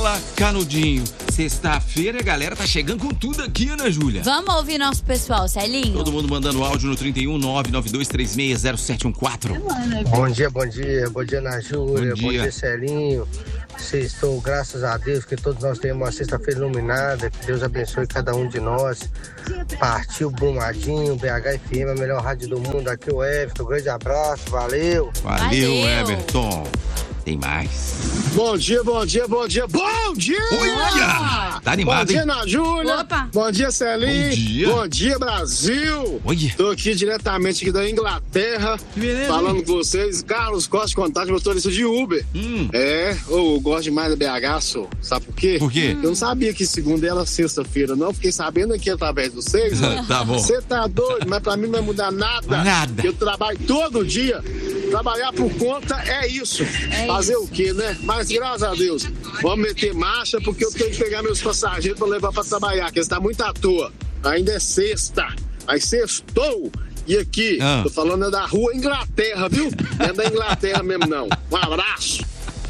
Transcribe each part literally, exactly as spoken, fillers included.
Fala, Canudinho. Sexta-feira, a galera tá chegando com tudo aqui, Ana Júlia. Vamos ouvir nosso pessoal, Celinho? Todo mundo mandando áudio no trinta e um, nove nove dois três seis, zero sete um quatro. Bom dia, bom dia. Bom dia, Ana Júlia. Bom dia. Bom dia, Celinho. Sextou, graças a Deus, que todos nós tenhamos uma sexta-feira iluminada. Que Deus abençoe cada um de nós. Partiu Brumadinho, B H F M, a melhor rádio do mundo. Aqui o Everton. Grande abraço, valeu. Valeu, Valeu. Everton. Tem mais. Bom dia, bom dia, bom dia, bom dia! Olha! Tá animado, Bom dia, hein? Ana Júlia. Opa. Bom dia, Celinho. Bom dia. Bom dia, Brasil. Olha. Tô aqui diretamente aqui da Inglaterra, Que beleza, falando hein? com vocês. Carlos Costa de Contato, motorista de Uber. Hum. É, eu gosto demais da B H, só. Sabe por quê? Por quê? Eu não sabia que segunda era sexta-feira, não. Fiquei sabendo aqui através dos seis. Tá bom. Você tá doido, mas pra mim não vai mudar nada. Nada. Eu trabalho todo dia. Trabalhar por conta é isso. É Fazer isso. o quê, né? Mas graças a Deus, vamos meter marcha porque eu tenho que pegar meus passageiros pra levar pra trabalhar, que eles estão muito à toa. Ainda é sexta. Aí sextou. E aqui, Ah. tô falando é da rua Inglaterra, viu? Não é da Inglaterra mesmo, não. Um abraço.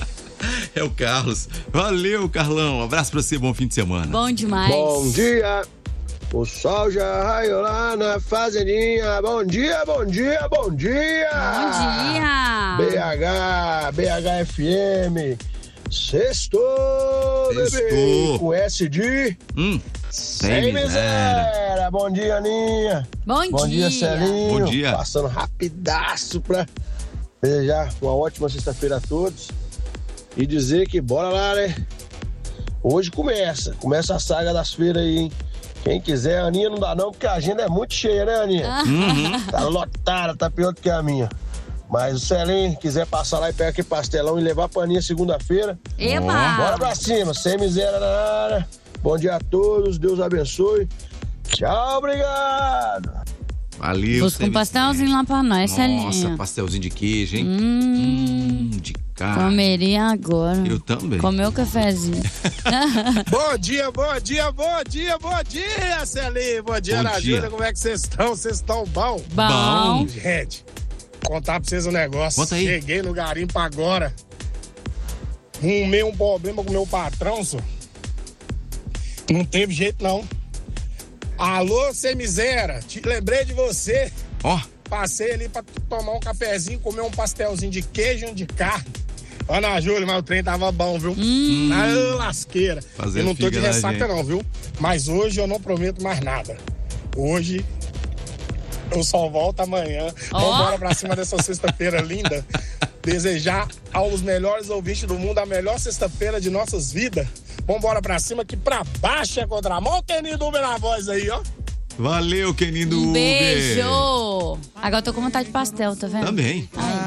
É o Carlos. Valeu, Carlão. Um abraço pra você, bom fim de semana. Bom demais. Bom dia. O sol já raiou lá na fazendinha. Bom dia, bom dia, bom dia. Bom dia. B H, B H F M. Sextou, Sextou. bebê. Com S de Hum. sem miséria. Bom dia, Aninha. Bom, Bom dia, Celinho. Bom dia. Passando rapidaço pra desejar uma ótima sexta-feira a todos. E dizer que bora lá, né? Hoje começa. Começa a saga das feiras aí, hein? Quem quiser, a Aninha não dá não, porque a agenda é muito cheia, né, Aninha? Uhum. Tá lotada, tá pior do que a minha. Mas o Celinho quiser passar lá e pegar aquele pastelão e levar pra Aninha segunda-feira, Eba. bora pra cima, sem miséria na área. Bom dia a todos, Deus abençoe. Tchau, obrigado. Valeu. Busca um Sem pastelzinho lá pra nós, Nossa, Celinho. pastelzinho de queijo, hein? Hum, Hum, de carne. comeria agora. Eu também. Comeu o cafezinho. Bom dia, bom dia, bom dia, bom dia, Celinho. Bom dia, Bom Ana dia. Júlia. Como é que vocês estão? Vocês estão bom? Bom. Gente, contar pra vocês um negócio. Conta aí. Cheguei no garimpo agora. Arrumei um problema com o meu patrão, só. Não teve jeito, não. Alô, cê miséria. Te lembrei de você. Ó, Passei ali pra tomar um cafezinho, comer um pastelzinho de queijo e um de carne. Ana Júlia, mas o trem tava bom, viu? Hum. Na lasqueira. Fazer eu não tô de figa, né, ressaca gente? não, viu? Mas hoje eu não prometo mais nada. Hoje eu só volto amanhã. Ó. Vambora pra cima dessa sexta-feira linda. Desejar aos melhores ouvintes do mundo a melhor sexta-feira de nossas vidas. Vambora pra cima, que pra baixo é contramão. O Keninho do Uber na voz aí, ó. valeu, Keninho do Um Uber. beijo. Agora eu tô com vontade de pastel, tá vendo? Também. Aí.